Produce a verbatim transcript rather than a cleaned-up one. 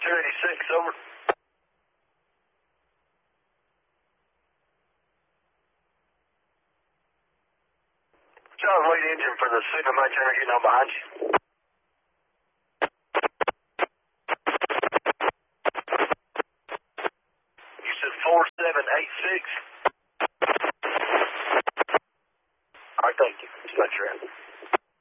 two eighty-six, over. Charles, lead engine for the Super Mike Turner getting on behind you. You said four seven eight six. All right, thank you. Just let you in.